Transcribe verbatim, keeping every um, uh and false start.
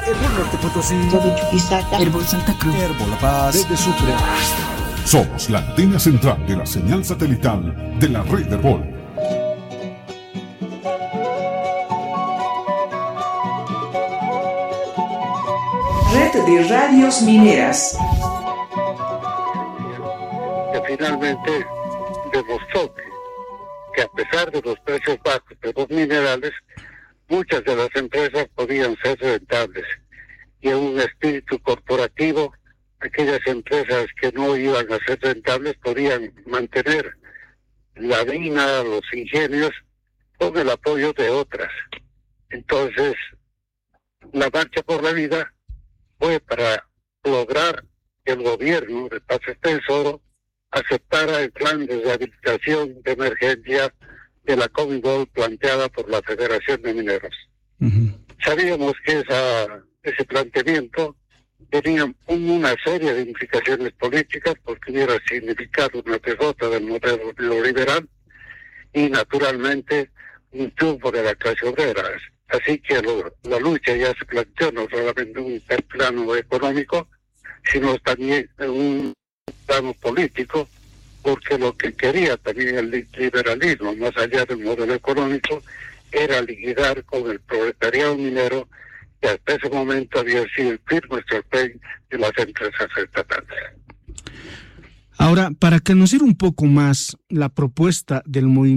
Herbol Norte Potosí, Herbol Santa Cruz, Herbol La Paz, desde Sucre. Somos la antena central de la señal satelital de la red Herbol. Red de Radios Mineras. Que finalmente demostró que, que a pesar de los precios bajos de los minerales, muchas de las empresas podían ser rentables. Y en un espíritu corporativo, aquellas empresas que no iban a ser rentables podían mantener la mina, los ingenios, con el apoyo de otras. Entonces, la Marcha por la Vida fue para lograr que el gobierno de Paz Extensoro aceptara el plan de rehabilitación de emergencia de la Comibol planteada por la Federación de Mineros. Uh-huh. Sabíamos que esa, ese planteamiento tenía una serie de implicaciones políticas porque hubiera significado una derrota del modelo neoliberal y naturalmente un triunfo de la clase obrera. Así que lo, la lucha ya se planteó no solamente en un plano económico, sino también en un plano político, porque lo que quería también el liberalismo, más allá del modelo económico, era liquidar con el proletariado minero, que hasta ese momento había sido el firme sostén de las empresas estatales. Ahora, para conocer un poco más la propuesta del movimiento,